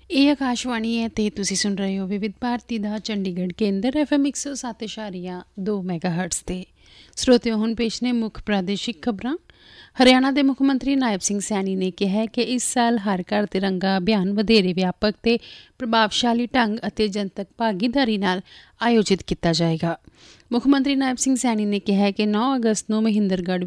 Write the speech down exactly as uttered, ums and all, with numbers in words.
ਇਹ ਆਕਾਸ਼ਵਾਣੀ ਹੈ ਅਤੇ ਤੁਸੀਂ ਸੁਣ ਰਹੇ ਹੋ ਵਿਵਿਧ ਭਾਰਤੀ ਦਾ ਚੰਡੀਗੜ੍ਹ ਕੇਂਦਰ ਐਫ ਐਮ ਇੱਕ ਸੌ ਸੱਤ ਇਸ਼ਾਰੀਆ ਦੋ ਮੈਗਾ ਹਰਟਸ 'ਤੇ। ਸਰੋਤਿਓ, ਹੁਣ ਪੇਸ਼ ਨੇ ਮੁੱਖ ਪ੍ਰਾਦੇਸ਼ਿਕ ਖਬਰਾਂ। ਹਰਿਆਣਾ ਦੇ ਮੁੱਖ ਮੰਤਰੀ ਨਾਇਬ ਸਿੰਘ ਸੈਣੀ ਨੇ ਕਿਹਾ ਕਿ ਇਸ ਸਾਲ ਹਰ ਘਰ ਤਿਰੰਗਾ ਅਭਿਆਨ ਵਧੇਰੇ ਵਿਆਪਕ ਤੇ ਪ੍ਰਭਾਵਸ਼ਾਲੀ ਢੰਗ ਅਤੇ ਜਨਤਕ ਭਾਗੀਦਾਰੀ ਨਾਲ ਆਯੋਜਿਤ ਕੀਤਾ ਜਾਏਗਾ। ਮੁੱਖ ਮੰਤਰੀ ਨਾਇਬ ਸਿੰਘ ਸੈਣੀ ਨੇ ਕਿਹਾ ਕਿ ਨੌ ਅਗਸਤ ਨੂੰ ਮਹਿੰਦਰਗੜ੍ਹ